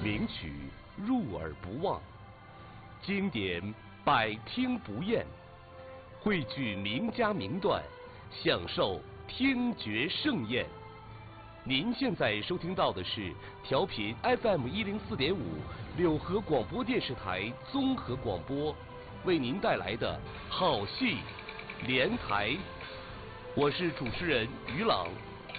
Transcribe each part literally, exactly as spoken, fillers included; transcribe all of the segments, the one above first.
名曲入耳不忘，经典百听不厌，汇聚名家名段，享受听觉盛宴。您现在收听到的是调频 F M 一零四点五柳河广播电视台综合广播为您带来的好戏连台，我是主持人于朗。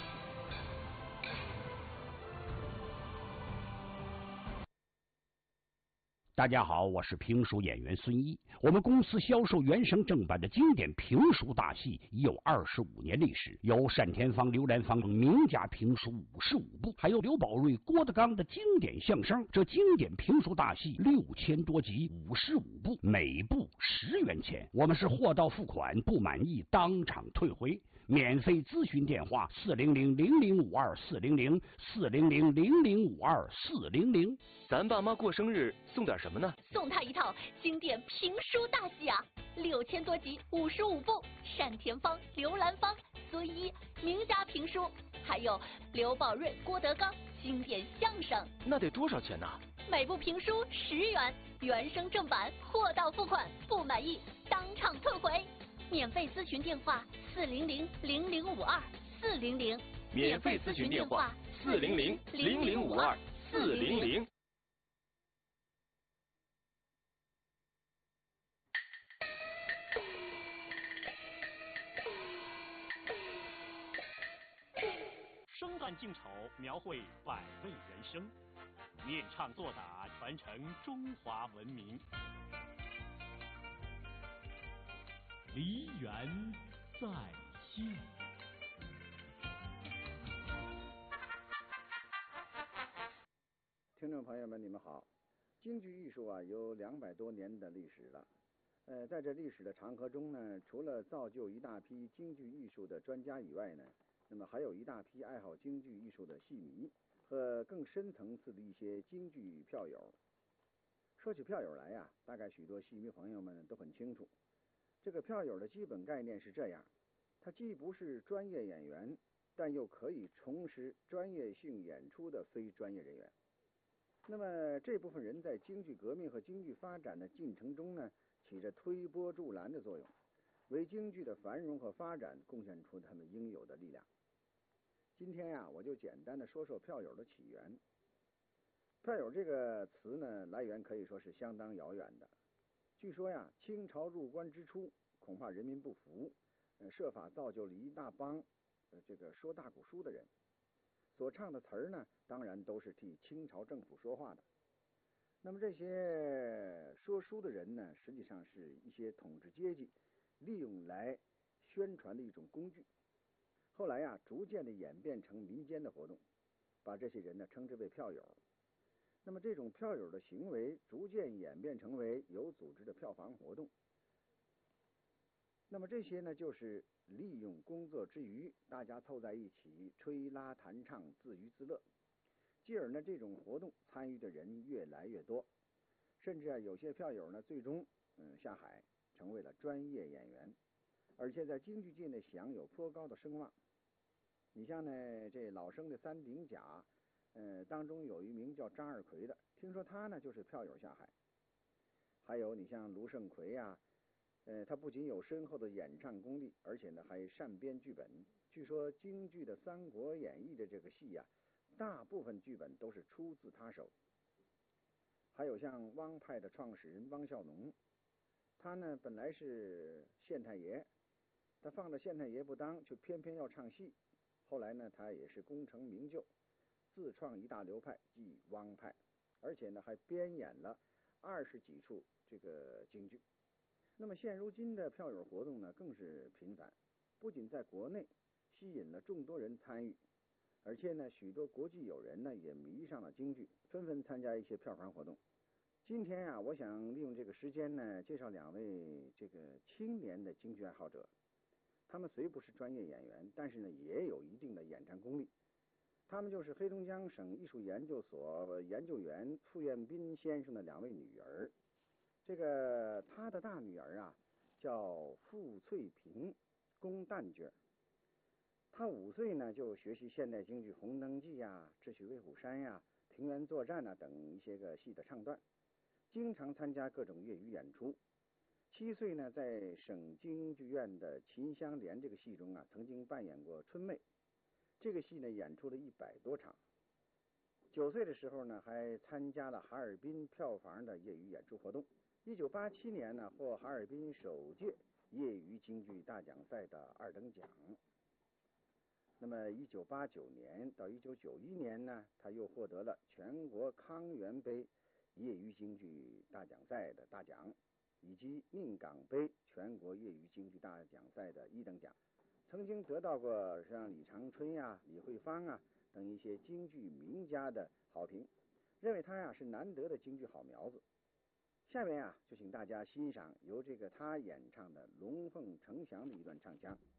大家好，我是评书演员孙一。我们公司销售原声正版的经典评书大戏已有二十五年历史，有单田芳、刘兰芳名家评书五十五部，还有刘宝瑞、郭德纲的经典相声。这经典评书大戏六千多集，五十五部，每部十元钱。我们是货到付款，不满意当场退回。免费咨询电话：四零零零零五二四零零四零零零零五二四零零。 咱爸妈过生日送点什么呢？ 送他一套经典评书大戏啊，六千多集，五十五部，单田芳、刘兰芳、孙一名家评书，还有刘宝瑞、郭德纲经典相声。 那得多少钱呢？ 每部评书十元，原声正版，货到付款，不满意当场退回。免费咨询电话：四零零零零五二四零零。 免费咨询电话：四零零零零五二四零零。 生旦净丑，描绘百味人生；念唱作打，传承中华文明。梨园再现。 听众朋友们，你们好。京剧艺术啊，有两百多年的历史了。呃，在这历史的长河中呢，除了造就一大批京剧艺术的专家以外呢，那么还有一大批爱好京剧艺术的戏迷和更深层次的一些京剧票友。说起票友来呀、啊，大概许多戏迷朋友们都很清楚，这个票友的基本概念是这样：他既不是专业演员，但又可以从事专业性演出的非专业人员。那么这部分人在京剧革命和京剧发展的进程中呢，起着推波助澜的作用，为京剧的繁荣和发展贡献出他们应有的力量。今天呀、啊，我就简单的说说票友的起源。票友这个词呢，来源可以说是相当遥远的。据说呀，清朝入关之初，恐怕人民不服，呃，设法造就了一大帮呃这个说大鼓书的人，所唱的词儿呢，当然都是替清朝政府说话的。那么这些说书的人呢，实际上是一些统治阶级利用来宣传的一种工具。后来呀、啊，逐渐的演变成民间的活动，把这些人呢称之为票友。那么这种票友的行为逐渐演变成为有组织的票房活动。那么这些呢，就是利用工作之余，大家凑在一起吹拉弹唱，自娱自乐。继而呢，这种活动参与的人越来越多，甚至啊，有些票友呢，最终嗯下海成为了专业演员，而且在京剧界呢享有颇高的声望。你像呢，这老生的三鼎甲，呃，当中有一名叫张二奎的，听说他呢就是票友下海。还有你像卢胜奎呀、啊，呃，他不仅有深厚的演唱功力，而且呢还善编剧本。据说京剧的《三国演义》的这个戏呀、啊，大部分剧本都是出自他手。还有像汪派的创始人汪孝农，他呢本来是县太爷，他放着县太爷不当，却偏偏要唱戏。后来呢，他也是功成名就，自创一大流派，即汪派，而且呢还编演了二十几处这个京剧。那么现如今的票友活动呢，更是频繁，不仅在国内吸引了众多人参与，而且呢，许多国际友人呢也迷上了京剧，纷纷参加一些票房活动。今天啊，我想利用这个时间呢，介绍两位这个青年的京剧爱好者。他们虽不是专业演员，但是呢，也有一定的演唱功力。他们就是黑龙江省艺术研究所研究员傅彦斌先生的两位女儿。这个他的大女儿啊，叫傅翠萍，宫旦角。她五岁呢就学习现代京剧《红灯记》呀、《智取威虎山》呀、《 平原作战啊等一些个戏的唱段，经常参加各种业余演出。七岁呢，在省京剧院的《秦香莲》这个戏中啊，曾经扮演过春妹。这个戏呢，演出了一百多场。九岁的时候呢，还参加了哈尔滨票房的业余演出活动。一九八七年呢，获哈尔滨首届业余京剧大奖赛的二等奖。那么一九八九年到一九九一年呢，他又获得了全国康元杯业余京剧大奖赛的大奖，以及命港杯全国业余京剧大奖赛的一等奖，曾经得到过像李长春呀、李慧芳啊等一些京剧名家的好评，认为他呀是难得的京剧好苗子。下面啊，就请大家欣赏由这个他演唱的《龙凤呈祥》的一段唱腔。